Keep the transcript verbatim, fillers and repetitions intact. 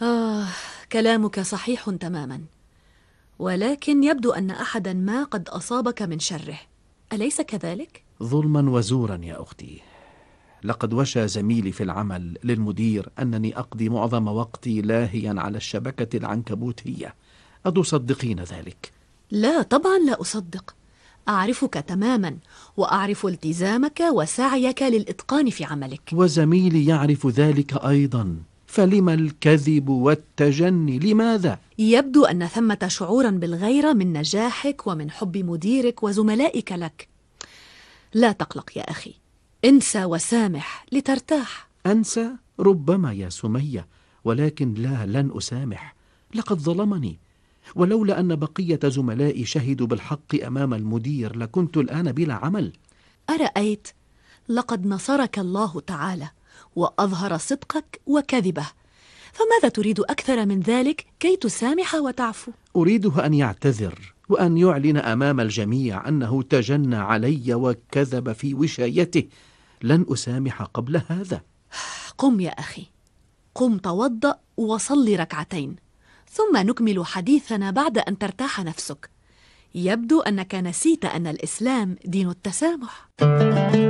آه، كلامك صحيح تماما، ولكن يبدو أن أحدا ما قد أصابك من شره، أليس كذلك؟ ظلما وزورا يا أختي. لقد وشى زميلي في العمل للمدير أنني أقضي معظم وقتي لاهيا على الشبكة العنكبوتية. أتصدقين ذلك؟ لا طبعا لا أصدق، أعرفك تماما وأعرف التزامك وسعيك للإتقان في عملك. وزميلي يعرف ذلك أيضا، فلم الكذب والتجني؟ لماذا؟ يبدو أن ثمة شعورا بالغيرة من نجاحك ومن حب مديرك وزملائك لك. لا تقلق يا أخي، انسى وسامح لترتاح. أنسى؟ ربما يا سمية، ولكن لا، لن أسامح. لقد ظلمني، ولولا أن بقية زملائي شهدوا بالحق أمام المدير لكنت الآن بلا عمل. أرأيت؟ لقد نصرك الله تعالى وأظهر صدقك وكذبه، فماذا تريد أكثر من ذلك كي تسامح وتعفو؟ أريده أن يعتذر وأن يعلن أمام الجميع أنه تجنى علي وكذب في وشايته. لن أسامح قبل هذا. قم يا أخي، قم توضأ وصل ركعتين، ثم نكمل حديثنا بعد أن ترتاح نفسك. يبدو أنك نسيت أن الإسلام دين التسامح.